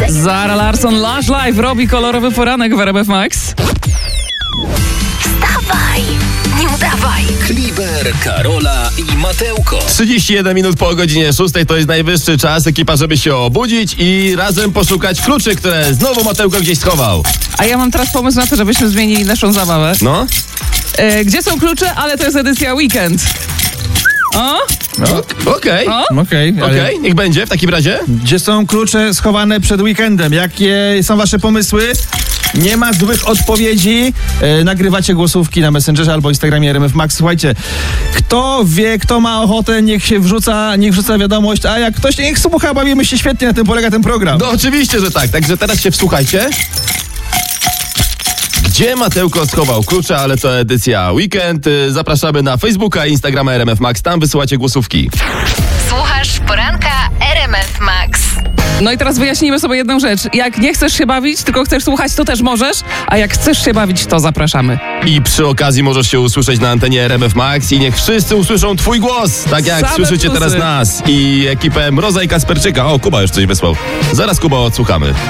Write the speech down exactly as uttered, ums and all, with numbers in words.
Zara Larsson, Lush Live robi kolorowy poranek w R M F Max. Wstawaj, nie udawaj. Kliber, Karola i Mateuko. trzydzieści jeden minut po godzinie szóstej to jest najwyższy czas, ekipa, żeby się obudzić i razem poszukać kluczy, które znowu Mateuko gdzieś schował. A ja mam teraz pomysł na to, żebyśmy zmienili naszą zabawę. No? E, gdzie są klucze? Ale to jest edycja weekend. O? No. Okej. O? Okej, okay, Okej, okay, niech będzie w takim razie. Gdzie są klucze schowane przed weekendem? Jakie są wasze pomysły? Nie ma złych odpowiedzi. E, nagrywacie głosówki na Messengerze albo Instagramie R M F Max. Słuchajcie, kto wie, kto ma ochotę, niech się wrzuca, niech wrzuca wiadomość, a jak ktoś niech słucha, bawimy się świetnie, na tym polega ten program. No oczywiście, że tak. Także teraz się wsłuchajcie. Gdzie Mateuko schował klucze, ale to edycja weekend. Zapraszamy na Facebooka i Instagrama R M F Max. Tam wysyłacie głosówki. Słuchasz poranka R M F Max. No i teraz wyjaśnijmy sobie jedną rzecz. Jak nie chcesz się bawić, tylko chcesz słuchać, to też możesz, a jak chcesz się bawić, to zapraszamy. I przy okazji możesz się usłyszeć na antenie R M F Max i niech wszyscy usłyszą twój głos, tak jak Same słyszycie plusy. teraz nas i ekipę Mroza i Kasperczyka. O, Kuba już coś wysłał. Zaraz Kuba odsłuchamy.